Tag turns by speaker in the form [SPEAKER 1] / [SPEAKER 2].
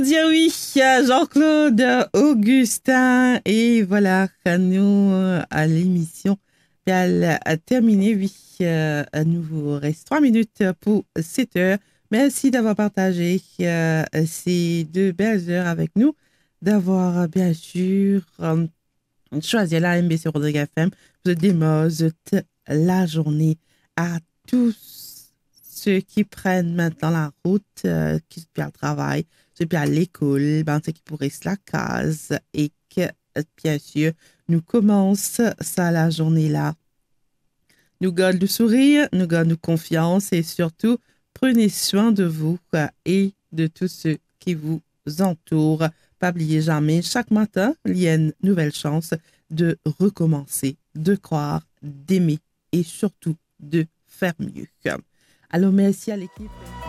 [SPEAKER 1] Dire oui, Jean-Claude, Augustin, et voilà, nous, à l'émission, elle a terminé, oui, nous vous reste 3 minutes pour 7 heures. Merci d'avoir partagé ces 2 belles heures avec nous, d'avoir bien sûr choisi la MBC Rodrigue FM, vous démose la journée à tous ceux qui prennent maintenant la route, qui sont bien au travail, ceux qui sont à l'école, ben, ceux qui pourraient se la case et que, bien sûr, nous commence ça la journée là. Nous gardons le sourire, nous gardons confiance et surtout, prenez soin de vous et de tous ceux qui vous entourent. Pas oublier jamais, chaque matin, il y a une nouvelle chance de recommencer, de croire, d'aimer et surtout de faire mieux. Alors, merci à l'équipe.